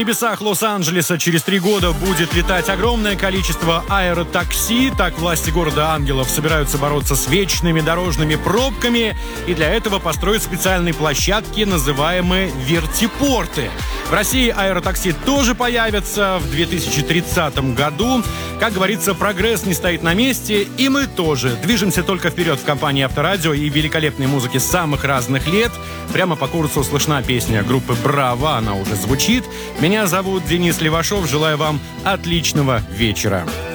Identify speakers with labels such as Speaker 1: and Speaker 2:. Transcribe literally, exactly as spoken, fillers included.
Speaker 1: небесах Лос-Анджелеса через три года будет летать огромное количество аэротакси. Так власти города ангелов собираются бороться с вечными дорожными пробками. И для этого построят специальные площадки, называемые вертипорты. В России аэротакси тоже появятся в две тысячи тридцатом году. Как говорится, прогресс не стоит на месте, и мы тоже. Движемся только вперед в компании Авторадио и великолепной музыки самых разных лет. Прямо по курсу слышна песня группы «Браво», она уже звучит. Меня зовут Денис Левашов, желаю вам отличного вечера.